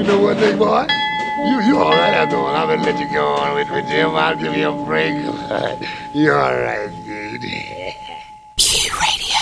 know one thing, boy? You all right after all. I'm gonna let you go on with Jim. I'll give you a break. You all right.